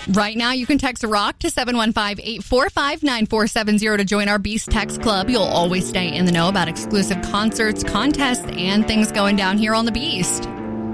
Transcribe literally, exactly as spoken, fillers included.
Right now, you can text ROCK to seven one five, eight four five, nine four seven zero to join our Beast Text Club. You'll always stay in the know about exclusive concerts, contests, and things going down here on the Beast.